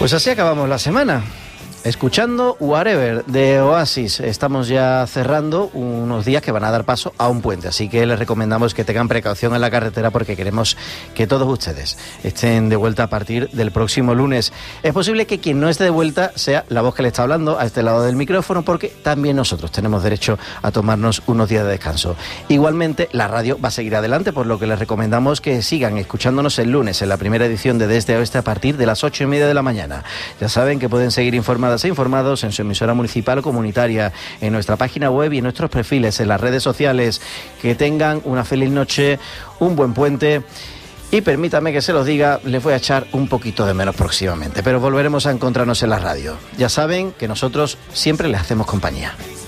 Pues así acabamos la semana. Escuchando Whatever de Oasis. Estamos ya cerrando unos días que van a dar paso a un puente, así que les recomendamos que tengan precaución en la carretera porque queremos que todos ustedes estén de vuelta a partir del próximo lunes. Es posible que quien no esté de vuelta sea la voz que le está hablando a este lado del micrófono, porque también nosotros tenemos derecho a tomarnos unos días de descanso. Igualmente, la radio va a seguir adelante, por lo que les recomendamos que sigan escuchándonos el lunes en la primera edición de Desde Oeste a partir de las 8:30 de la mañana. Ya saben que pueden seguir informados e informados en su emisora municipal o comunitaria, en nuestra página web y en nuestros perfiles, en las redes sociales. Que tengan una feliz noche, un buen puente y permítame que se los diga, les voy a echar un poquito de menos próximamente, pero volveremos a encontrarnos en la radio. Ya saben que nosotros siempre les hacemos compañía.